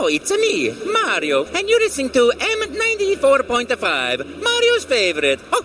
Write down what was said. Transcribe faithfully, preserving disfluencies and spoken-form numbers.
Hello, it's me, Mario, and you're listening to M ninety-four point five, Mario's favorite. Ho,